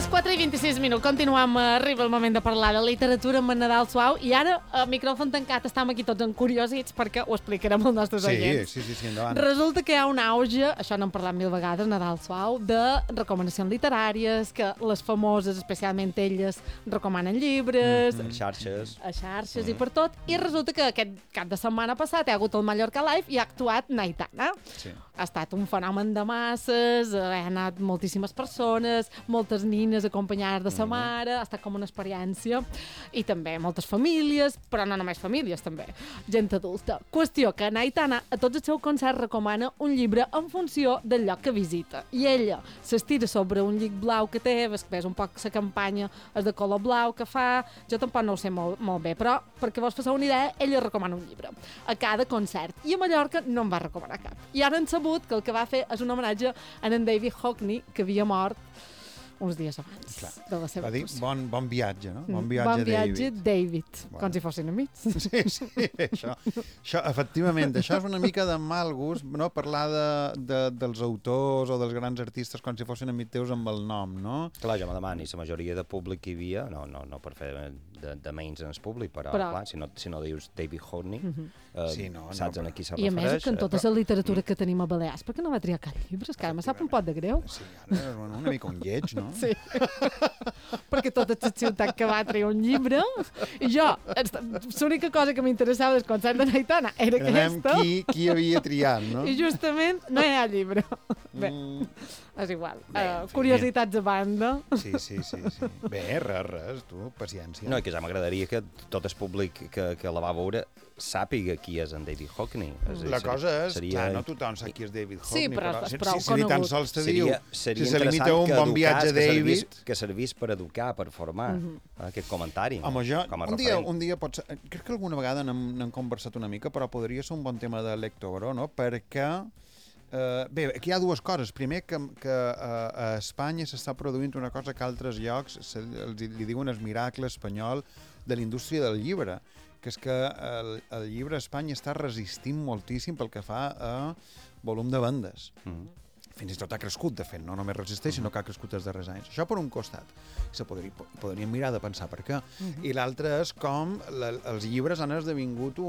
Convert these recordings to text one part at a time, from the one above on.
Les 4:26, continuem, arriba el moment de parlar de literatura amb en Nadal Suau i ara, a micròfon tancat, estem aquí tots encuriosits perquè ho explicarem als nostres oients. Sí, endavant. Resulta que hi ha un auge, això n'hem parlat mil vegades, Nadal Suau, de recomanacions literàries, que les famoses, especialment elles, recomanen llibres, a xarxes i per tot, i resulta que aquest cap de setmana passat hi ha hagut el Mallorca Live i ha actuat Naitana. Sí. Ha estat un fenomen de masses, ha anat moltíssimes persones, moltes nines acompanyades de sa mare, ha estat com una experiència, i també moltes famílies, però no només famílies, també, gent adulta. Qüestió que Naitana a tots els seus concerts recomana un llibre en funció del lloc que visita, i ella s'estira sobre un llit blau que té, ves un poc la campanya, és de color blau que fa, jo tampoc no ho sé molt bé, però perquè vos fasseu una idea, ella recomana un llibre a cada concert, i a Mallorca no en va recomanar cap. I ara han sabut que el que va fer és un homenatge a en David Hockney, que havia mort uns dies abans de la seva actuació. Bon viatge, no? Bon viatge, David. Bueno. Com si fossin amics. Sí, això, efectivament, això és una mica de mal gust, no? Parlar dels autors o dels grans artistes com si fossin amics teus amb el nom, no? Clar, jo me demani, la majoria de públic que hi havia, no per fer de menys en el públic, però clar, si no dius David Hockney, saps a qui se refereix. I a més, que en tota la literatura que tenim a Balears, perquè no va triar cap llibre? És que ara me sap un pot de greu. Sí, ara és una mica un lleig, no? Sí, perquè tota la ciutat que va treure un llibre, i jo, l'única cosa que m'interessava del concert de Naitana era aquesta. Qui havia triat, no? I justament no hi ha llibre. Bé, és igual. Curiositats a banda. Sí. Bé, res, tu, paciència. No, i que ja m'agradaria que tot el públic que la va veure sàpiga qui és en David Hockney. La cosa és, clar, no tothom sap qui és David Hockney, però és prou si ni tan sols te diu, si se limita un bon viatge a David... Que servís per educar, per formar, aquest comentari. Home, jo, un dia pot ser... Crec que alguna vegada n'hem conversat una mica, però podria ser un bon tema de lector, no? Perquè... Bé, aquí hi ha dues coses. Primer, que a Espanya s'està produint una cosa que a altres llocs li diuen el miracle espanyol de la indústria del llibre, que és que el llibre a Espanya està resistint moltíssim pel que fa a volum de vendes. Fins i tot ha crescut, de fet, no només resisteix, sinó que ha crescut els darrers anys. Això per un costat. Podríem mirar de pensar per què. I l'altre és com els llibres han esdevingut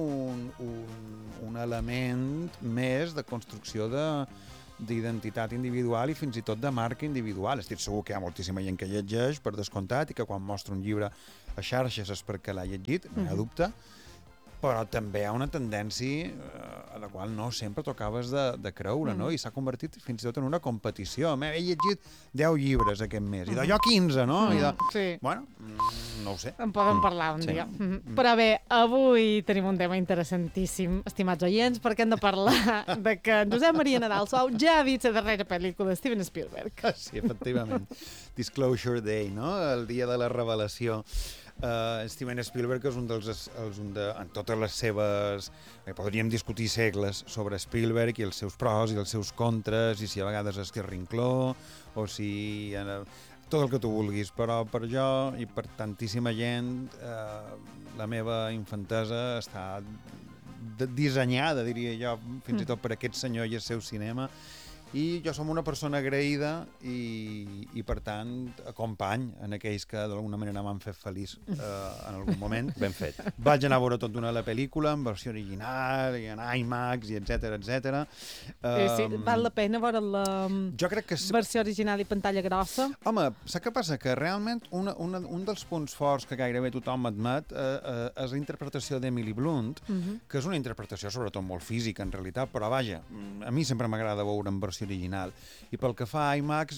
un element més de construcció d'identitat individual i fins i tot de marca individual. Estic segur que hi ha moltíssima gent que llegeix, per descomptat, i que quan mostra un llibre a xarxes és perquè l'ha llegit, no hi ha dubte, però també hi ha una tendència a la qual no sempre t'acabes de creure, no? I s'ha convertit fins i tot en una competició. He llegit 10 llibres aquest mes, i d'allò 15, no? Sí. Bueno, no ho sé. En podem parlar un dia. Però bé, avui tenim un tema interessantíssim, estimats oients, perquè hem de parlar de que Josep Maria Nadal Suau ja ha vist la darrera pel·lícula de Steven Spielberg. Sí, efectivament. Disclosure Day, no? El dia de la revelació. Steven Spielberg és en totes les seves... podríem discutir segles sobre Spielberg i els seus pros i els seus contres, i si a vegades és que rincló, o si... tot el que tu vulguis, però per jo i per tantíssima gent la meva infantesa està dissenyada, diria jo, fins i tot per aquest senyor i el seu cinema. I jo som una persona agraïda i per tant, acompany en aquells que d'alguna manera m'han fet feliç en algun moment. Ben fet. Vaig anar a veure tota la pel·lícula, en versió original, i en IMAX, i etcètera. Sí, val la pena veure la versió original i pantalla grossa? Home, saps què passa? Que realment un dels punts forts que gairebé tothom admet és la interpretació d'Emily Blunt, que és una interpretació sobretot molt física, en realitat, però vaja, a mi sempre m'agrada veure en versió original. I pel que fa a IMAX,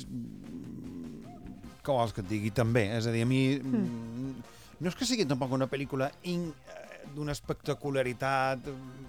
què vols que et digui? També. És a dir, a mi no és que sigui tampoc una pel·lícula d'una espectacularitat,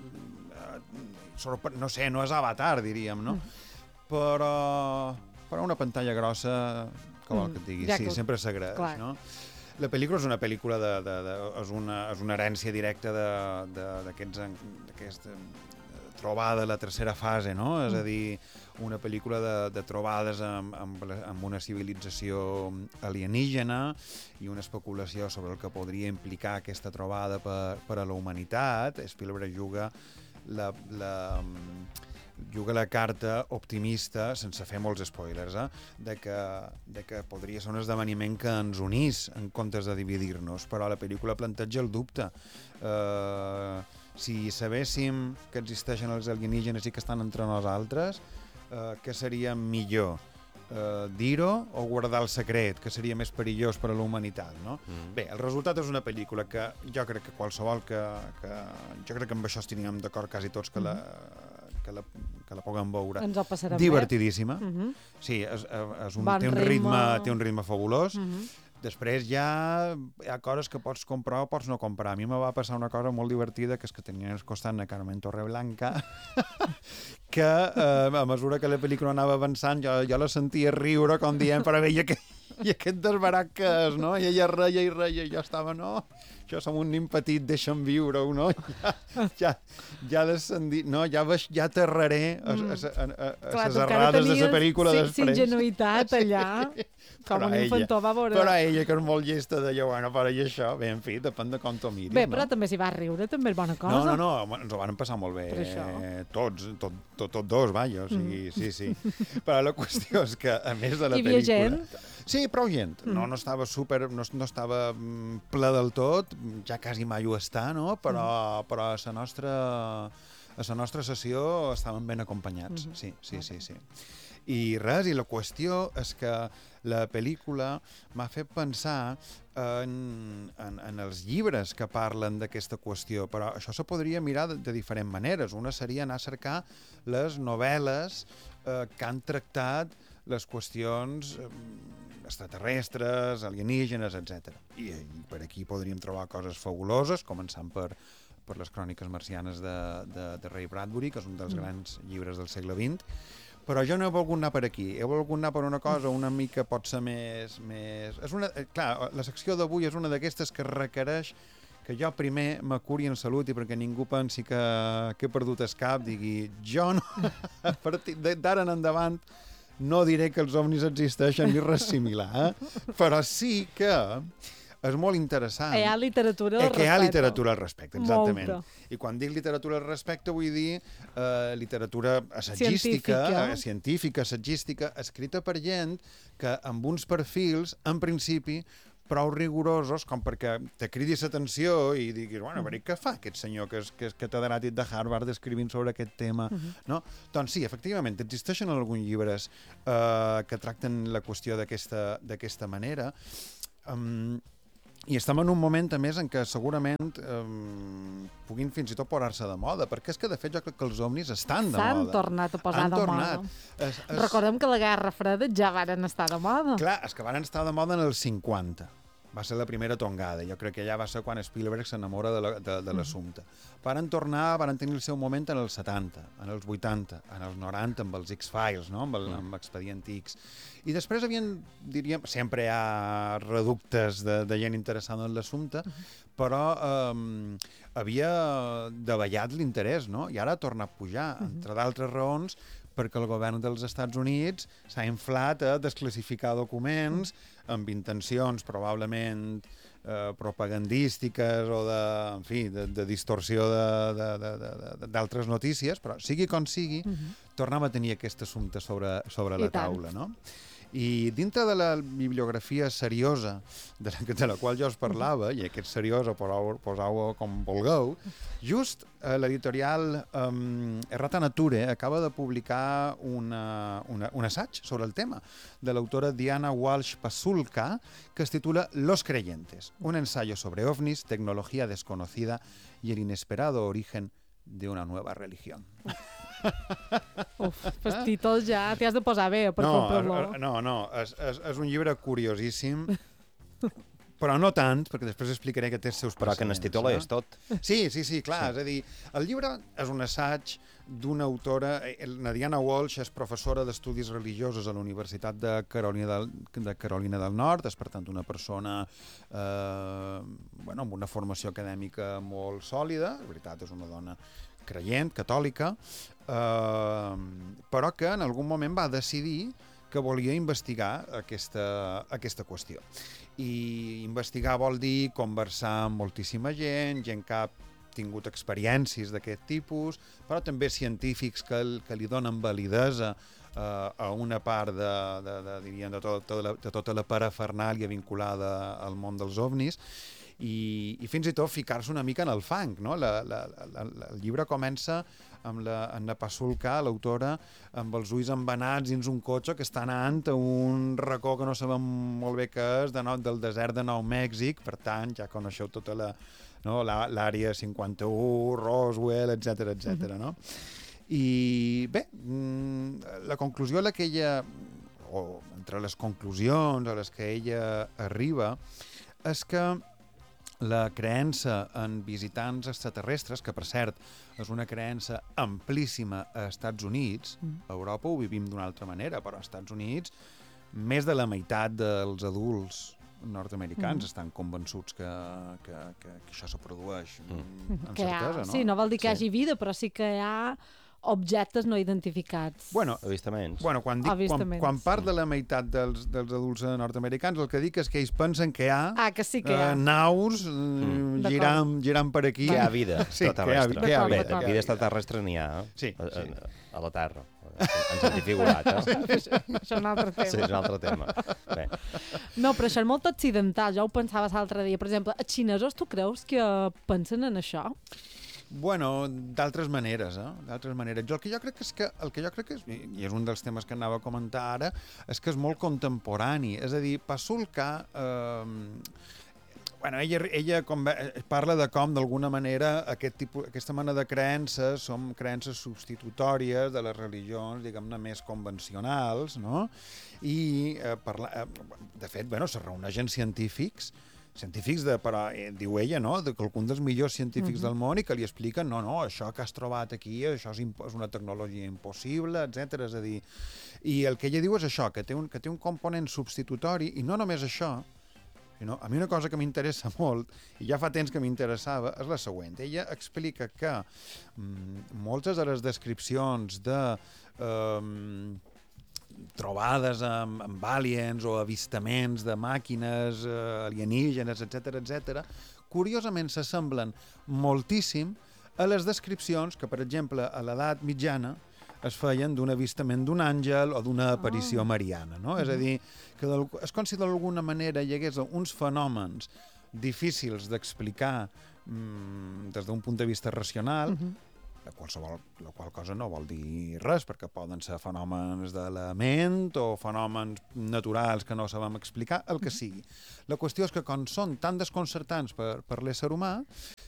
no sé, no és Avatar, diríem, no? Però una pantalla grossa, què vols que et digui? Sí, sempre s'agraeix, no? La pel·lícula és una pel·lícula és una herència directa d'aquesta trobada de la tercera fase, no? És a dir, una pel·lícula de trobades amb una civilització alienígena i una especulació sobre el que podria implicar aquesta trobada per a la humanitat. Spielberg juga juga la carta optimista, sense fer molts spoilers, de que podria ser un esdeveniment que ens unís en comptes de dividir-nos, però la pel·lícula planteja el dubte. Si sabéssim que existeixen els alienígenes i que estan entre nosaltres, què seria millor? Dir-ho o guardar el secret, que seria més perillós per a la humanitat, no? Bé, el resultat és una pel·lícula que jo crec que qualsevol jo crec que amb això estiríem d'acord quasi tots que la puguem veure. Ens ho passarem divertidíssima. Sí, té un ritme fabulós. Després hi ha coses que pots comprar o pots no comprar. A mi me va passar una cosa molt divertida, que és que tenia al costat una Carmen Torreblanca, que a mesura que la pel·lícula anava avançant jo la sentia riure, com dient, però veia que i aquest desbarat que és, no? I ella reia i reia, i jo estava, no, això som un nin petit, deixa'm viure-ho, no? Ja descendit, no? Ja aterraré a les errades de la pel·lícula després. Sí, ingenuïtat allà, com un infantó va veure. Però ella, que és molt llesta, deia, bueno, però i això, bé, en fi, depèn de com t'ho miris. Bé, però també s'hi va riure, també és bona cosa. No, ens ho van passar molt bé, tots dos, vaja, o sigui, sí. Però la qüestió és que, a més de la pel·lícula... Hi havia gent? Sí, prou gent. No estava ple del tot, ja quasi mai ho està, no? Però a la nostra sessió estàvem ben acompanyats. Sí. I res, i la qüestió és que la pel·lícula m'ha fet pensar en els llibres que parlen d'aquesta qüestió, però això se podria mirar de diferents maneres. Una seria anar a cercar les novel·les que han tractat les qüestions extraterrestres, alienígenes, etc. I per aquí podríem trobar coses fabuloses, començant per les cròniques marcianes de Ray Bradbury, que és un dels grans llibres del segle XX, però jo no he volgut anar per aquí. He volgut anar per una cosa una mica pot ser més... Clar, la secció d'avui és una d'aquestes que requereix que jo primer m'acuri en salut i perquè ningú pensi que he perdut el cap, digui, jo no, a partir d'ara en endavant no diré que els ovnis existeixen ni res similar, però sí que és molt interessant. Hi ha literatura al respecte. Que hi ha literatura al respecte, exactament. Molta. I quan dic literatura al respecte vull dir literatura científica, assagística, escrita per gent que amb uns perfils, en principi, prou rigorosos com perquè te cridis l'atenció i diguis, bueno, però què fa aquest senyor que és catedràtic de Harvard escrivint sobre aquest tema, no? Doncs sí, efectivament, existeixen alguns llibres que tracten la qüestió d'aquesta manera, i estem en un moment, a més, en què segurament puguin fins i tot posar-se de moda, perquè és que, de fet, jo crec que els ovnis estan de moda. S'han tornat a posar de moda. Recordem que la Guerra Freda ja varen estar de moda. Clar, és que varen estar de moda en els 50. Va ser la primera tongada. Jo crec que ja va ser quan Spielberg s'enamora de l'assumpte. Varen tenir el seu moment en els 70, en els 80, en els 90, amb els X-Files, no? amb Expedient X. I després diríem, sempre hi ha reductes de gent interessada en l'assumpte, però havia davallat l'interès, no? I ara ha tornat a pujar, entre d'altres raons, perquè el govern dels Estats Units s'ha inflat a desclassificar documents amb intencions probablement propagandístiques o de distorsió d'altres notícies, però sigui com sigui, tornem a tenir aquest assumpte sobre la taula, no? I dintre de la bibliografia seriosa de la qual jo us parlava, i aquest seriosa poseu-ho com vulgueu, just l'editorial Errata Nature acaba de publicar un assaig sobre el tema de l'autora Diana Walsh Pasulka, que es titula Los Creyentes, un ensayo sobre ovnis, tecnología desconocida y el inesperado origen de una nueva religión. Uf, els títols ja t'hi has de posar bé per comprar-lo. No, és un llibre curiosíssim, però no tant, perquè després explicaré que té els seus precedents. Però que en el títol és tot. Sí, clar, és a dir, el llibre és un assaig d'una autora, la Diana Walsh és professora d'estudis religiosos a la Universitat de Carolina del Nord, és per tant una persona amb una formació acadèmica molt sòlida, la veritat és una dona creient, catòlica, però que en algun moment va decidir que volia investigar aquesta qüestió. I investigar vol dir conversar amb moltíssima gent que ha tingut experiències d'aquest tipus, però també científics que li donen validesa a una part diríem, de tota la parafernàlia vinculada al món dels ovnis, i fins i tot ficar-se una mica en el fang, no? El llibre comença amb la Pasulka, l'autora, amb els ulls embenats dins un cotxe que està anant a un racó que no sabem molt bé què és, del desert de Nou Mèxic, per tant, ja coneixeu tota l'àrea 51, Roswell, etc. No? I bé, la conclusió a la que ella, o entre les conclusions a les que ella arriba, és que la creença en visitants extraterrestres, que per cert és una creença amplíssima a Estats Units, a Europa ho vivim d'una altra manera, però als Estats Units més de la meitat dels adults nord-americans estan convençuts que això se produeix amb certesa, no? Sí, no vol dir que hi hagi vida, però sí que hi ha objectes no identificats. Avistaments. Quan part de la meitat dels adults nord-americans, el que dic és que ells pensen que hi ha, naus girant per aquí. Que hi ha vida extraterrestre. Que hi ha vida extraterrestre n'hi ha, a la Terra. Ens hem figurat, Això és un altre tema. Sí, és un altre tema. Bé. No, però això és molt occidental. Jo ho pensava l'altre dia. Per exemple, els xinesos, tu creus que pensen en això? Bueno, d'altres maneres, d'altres maneres. El que jo crec és, i és un dels temes que anava a comentar ara, és que és molt contemporani. És a dir, Pasulka, ella parla de com, d'alguna manera, aquesta mena de creences són creences substitutòries de les religions, diguem-ne, més convencionals, no? I, de fet, se reuneixen científics, però diu ella, no?, que algun dels millors científics del món i que li expliquen, no, això que has trobat aquí, això és una tecnologia impossible, etc. És a dir, i el que ella diu és això, que té un component substitutori, i no només això, sinó, a mi una cosa que m'interessa molt, i ja fa temps que m'interessava, és la següent. Ella explica que moltes de les descripcions de trobades amb aliens o avistaments de màquines alienígenes, etc., curiosament s'assemblen moltíssim a les descripcions que, per exemple, a l'edat mitjana es feien d'un avistament d'un àngel o d'una aparició mariana, no? És a dir, que és com si d'alguna manera hi hagués uns fenòmens difícils d'explicar des d'un punt de vista racional, la qual cosa no vol dir res, perquè poden ser fenòmens de la ment o fenòmens naturals que no sabem explicar, el que sigui. La qüestió és que quan són tan desconcertants per l'ésser humà,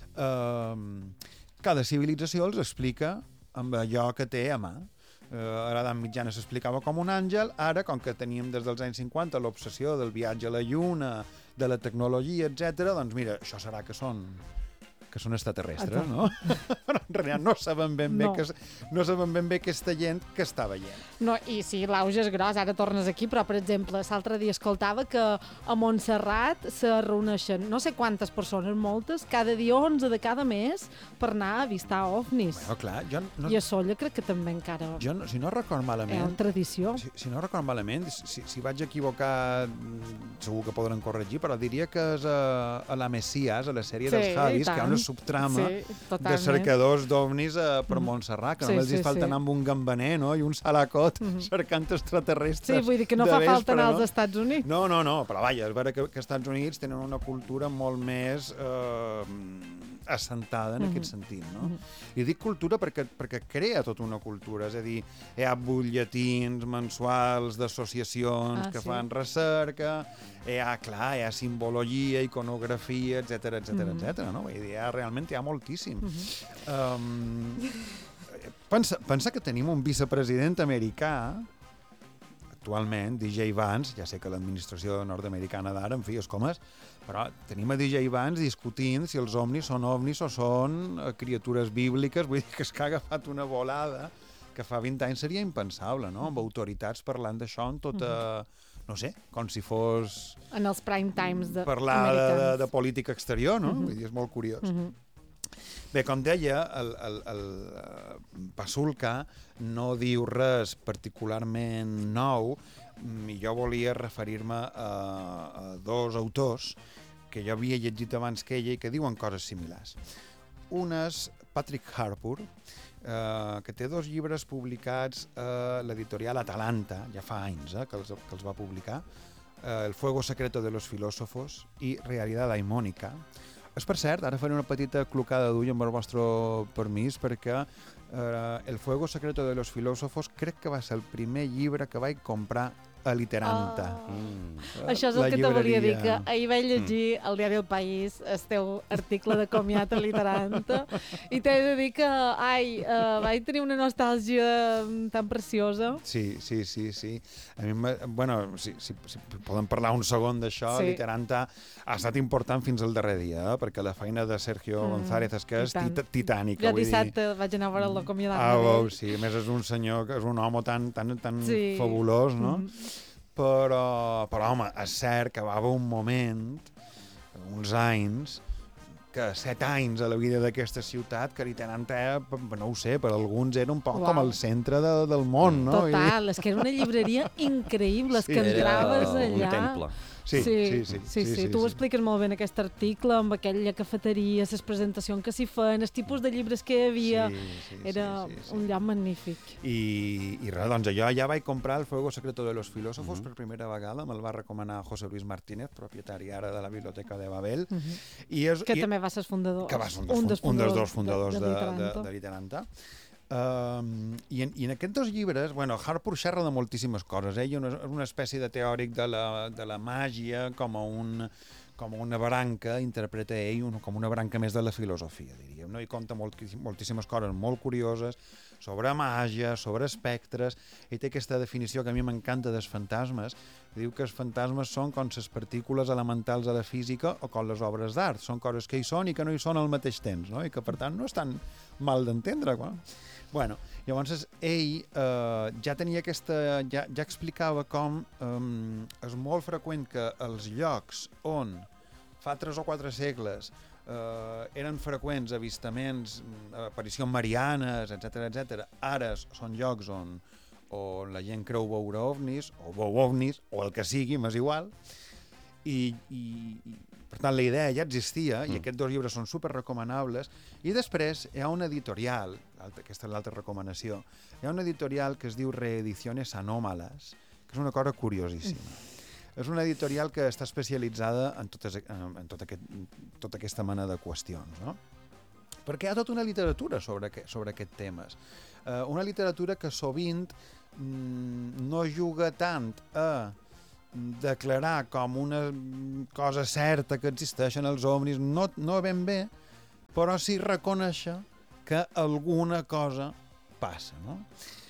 cada civilització els explica amb allò que té a mà. A l'edat mitjana s'explicava com un àngel, ara, com que teníem des dels anys 50 l'obsessió del viatge a la Lluna, de la tecnologia, etc., doncs mira, això serà que són extraterrestres, no? Però en realitat no sabem ben bé aquesta gent que està veient. No, i sí, l'auge és gros, ara tornes aquí, però, per exemple, l'altre dia escoltava que a Montserrat se reuneixen no sé quantes persones, moltes, cada dia 11 de cada mes, per anar a avistar ovnis. Bueno, clar, I a Sóller crec que també encara... Si no record malament... És tradició. Si no record malament, si vaig equivocar, segur que podran corregir, però diria que és a la Messias, a la sèrie dels Javis, que hi ha una subtrama de cercadors d'ovnis per Montserrat, que només els falta anar amb un gambaner, no?, i un salacot cercant extraterrestres. Sí, vull dir que no fa falta anar als Estats Units. No, però vaja, és vera que als Estats Units tenen una cultura molt més assentada en aquest sentit, no? I dic cultura perquè crea tota una cultura, és a dir, hi ha butlletins mensuals d'associacions que fan recerca, hi ha simbologia, iconografia, etc, no? Vull dir, realment hi ha moltíssim. Pensa que tenim un vicepresident americà, actualment, DJ Vance, ja sé que l'administració nord-americana d'ara, en fi, és com és, però tenim a DJ Vance discutint si els ovnis o són criatures bíbliques, vull dir que és que ha agafat una volada que fa 20 anys seria impensable, no?, amb autoritats parlant d'això en tota... no sé, com si fos... En els prime times parlar de política exterior, no? Vull dir, és molt curiós. Bé, com deia, el Pasulka no diu res particularment nou, i jo volia referir-me a dos autors que jo havia llegit abans que ella i que diuen coses similars. un és Patrick Harpur, que té 2 llibres publicats a l'editorial Atalanta, ja fa anys que els va publicar, El fuego secreto de los filósofos i Realidad daimónica. És per cert, ara faré una petita clocada d'ull amb el vostre permís, perquè El fuego secreto de los filósofos crec que va ser el primer llibre que vaig comprar a Literanta. Això és el que te volia dir, que ahir vaig llegir al diari El País el teu article de comiat a Literanta i t'he de dir que, vaig tenir una nostàlgia tan preciosa. Sí. A mi, si podem parlar un segon d'això, sí. Literanta ha estat important fins al darrer dia, perquè la feina de Sergio González és que és titànica. Jo dissabte vaig anar a veure l'acomiadament. Sí, a més és un senyor, que és un home tan fabulós, no? Però, home, és cert que va haver un moment, uns anys, que 7 anys a la vida d'aquesta ciutat, que Literanta, no ho sé, per alguns era un poc com el centre del món, no? Total, és que era una llibreria increïble, que entraves allà. Un temple. Sí. Tu ho expliques molt bé en aquest article, amb aquella cafeteria, les presentacions que s'hi feien, els tipus de llibres que hi havia. Era un lloc magnífic. I res, doncs jo ja vaig comprar El fuego secreto de los filósofos per primera vegada, me'l va recomanar José Luis Martínez, propietari ara de la Biblioteca de Babel. Que també va ser fundador. Que va ser un dels 2 fundadors de Literanta. I en aquests 2 llibres, Harpur xerra de moltíssimes coses. Ell és una espècie de teòric de la màgia com una branca, interpreta ell com una branca més de la filosofia, diríem, no? I conta moltíssimes coses molt curioses sobre màgia, sobre espectres. Ell té aquesta definició que a mi m'encanta dels fantasmes. Diu que els fantasmes són com les partícules elementals de la física o com les obres d'art. Són coses que hi són i que no hi són al mateix temps, no? I que, per tant, no estan mal d'entendre. Llavors ell ja tenia ja explicava com és molt freqüent que els llocs on fa 3 o 4 segles eren freqüents avistaments, aparicions marianes, etc. Ara són llocs on la gent creu veure ovnis, o veu ovnis, o el que sigui, m'és igual. I per tant, la idea ja existia, i aquests 2 llibres són superrecomanables. I després hi ha una editorial, aquesta és l'altra recomanació, hi ha una editorial que es diu Reediciones Anómalas, que és una cosa curiosíssima. És una editorial que està especialitzada en tota aquesta mena de qüestions, no? Perquè hi ha tota una literatura sobre aquests temes. Una literatura que sovint no juga tant a declarar com una cosa certa que existeixen els ovnis, no ben bé, però sí reconèixer que alguna cosa passa, no?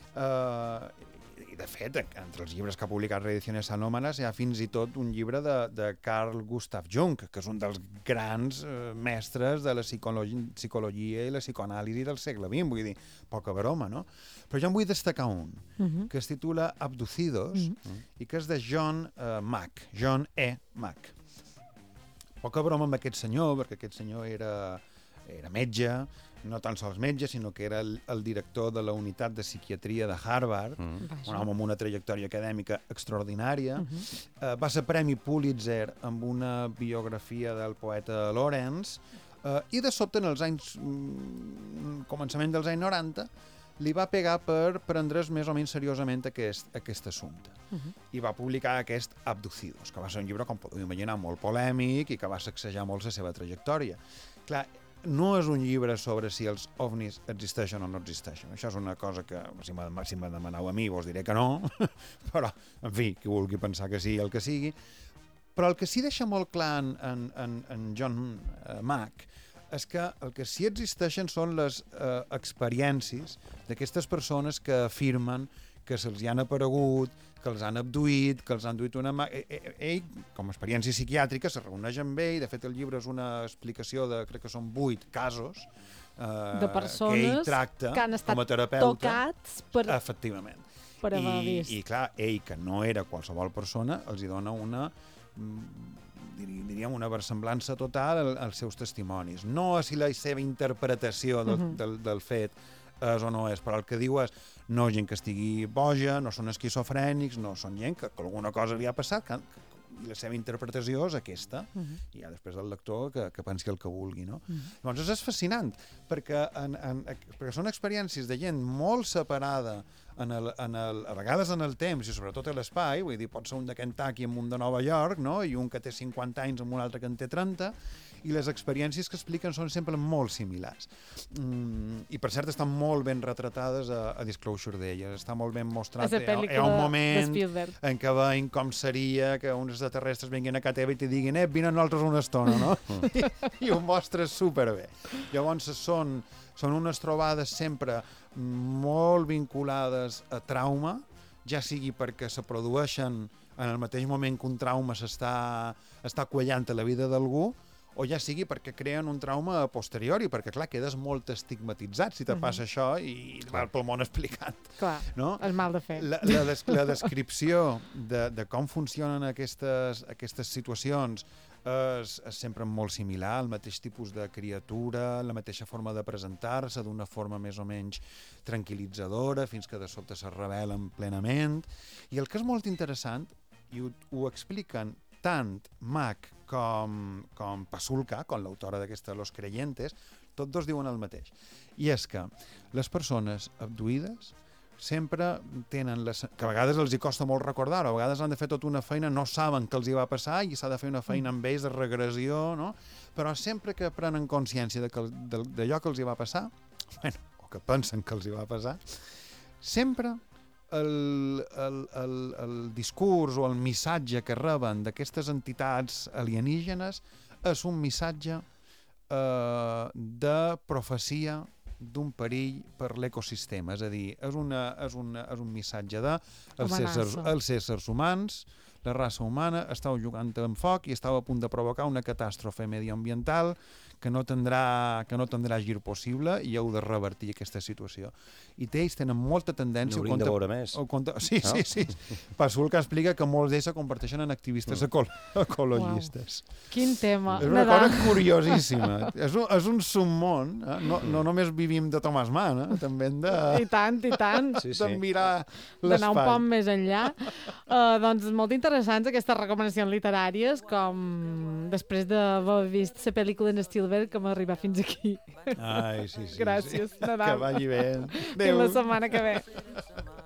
I de fet, entre els llibres que ha publicat Reediciones Anómalas hi ha fins i tot un llibre de Carl Gustav Jung, que és un dels grans mestres de la psicologia i la psicoanàlisi del segle XX, vull dir, poca broma, no? Però jo en vull destacar un, que es titula Abducidos, i que és de John Mack, John E. Mack. Poca broma amb aquest senyor, perquè aquest senyor era metge, no tan sols metge, sinó que era el director de la unitat de psiquiatria de Harvard, un home amb una trajectòria acadèmica extraordinària. Va ser Premi Pulitzer amb una biografia del poeta Lawrence, i de sobte, en els començament dels anys 90, li va pegar per prendre's més o menys seriosament aquest assumpte. I va publicar aquest Abducidos, que va ser un llibre, com podeu imaginar, molt polèmic i que va sacsejar molt la seva trajectòria. Clar, no és un llibre sobre si els ovnis existeixen o no existeixen. Això és una cosa que, si me demaneu a mi, vos diré que no, però, en fi, qui vulgui pensar que sí, el que sigui. Però el que sí deixa molt clar en John Mack és que el que sí existeixen són les experiències d'aquestes persones que afirmen que se'ls hi han aparegut, que els han abduït, que els han duit una mà... Ell, com a experiència psiquiàtrica, se reuneix amb ell. De fet, el llibre és una explicació de, crec que són 8 casos de persones que ell tracta que han estat com a terapeuta. Tocats per... Efectivament. Per haver vist. I clar, ell, que no era qualsevol persona, els hi dona una versemblança total als seus testimonis. No a si la seva interpretació del fet és o no és, però el que diu és no gent que estigui boja, no són esquizofrènics, no són gent que alguna cosa li ha passat, la seva interpretació és aquesta, i ja després el lector que pensi el que vulgui, no? Llavors és fascinant, perquè són experiències de gent molt separada a vegades en el temps i sobretot a l'espai, vull dir, pot ser un de Kentucky amb un de Nova York, no? I un que té 50 anys amb un altre que en té 30, i les experiències que expliquen són sempre molt similars. I per cert estan molt ben retratades a Disclosure d'elles, està molt ben mostrat. Hi ha un moment en què veiem com seria que uns extraterrestres vinguin a casa teva i t'hi diguin vine nosaltres una estona, no? I ho mostres superbé. Llavors són unes trobades sempre molt vinculades a trauma, ja sigui perquè se produeixen en el mateix moment que un trauma està quallant a la vida d'algú, o ja sigui perquè creen un trauma a posteriori, perquè, clar, quedes molt estigmatitzat si te passa això i va pel món explicat. Clar, no? És mal de fer. La descripció de com funcionen aquestes situacions és sempre molt similar, el mateix tipus de criatura, la mateixa forma de presentar-se, d'una forma més o menys tranquil·litzadora, fins que de sobte se revelen plenament. I el que és molt interessant, i ho expliquen tant Mac com Pasulka, com l'autora d'aquesta Los Creyentes, tots dos diuen el mateix. I és que les persones abduïdes sempre tenen, que a vegades els hi costa molt recordar-ho, a vegades han de fer tota una feina, no saben què els hi va passar i s'ha de fer una feina amb ells de regressió, no? Però sempre que prenen consciència d'allò que els hi va passar, o que pensen que els hi va passar, sempre el discurs o el missatge que reben d'aquestes entitats alienígenes és un missatge de profecia d'un perill per l'ecosistema, és a dir, és un missatge de els éssers humans, la raça humana estàu jugant amb foc i estàu a punt de provocar una catàstrofe medioambiental que no tindrà gir possible i heu de revertir aquesta situació. I ells tenen molta tendència... N'hauríem de veure més. Sí. Pasulka explica que molts d'ells se converteixen en activistes ecologistes. Quin tema. És una cosa curiosíssima. És un submón. No només vivim de Thomas Mann, també hem de... I tant. De mirar l'espai. D'anar un poc més enllà. Doncs molt interessants aquestes recomanacions literàries, com després d'haver vist la pel·lícula en Spielberg que m'arriba fins aquí. Ai, sí. Gràcies, Nadal. Que vagi bé. Fins la setmana que ve.